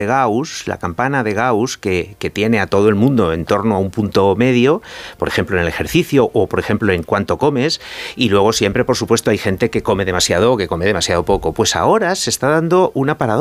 Gauss, la campana de Gauss que tiene a todo el mundo en torno a un punto medio, por ejemplo en el ejercicio o por ejemplo en cuánto comes, y luego siempre por supuesto hay gente que come demasiado o que come demasiado poco. Pues ahora se está dando una paradoja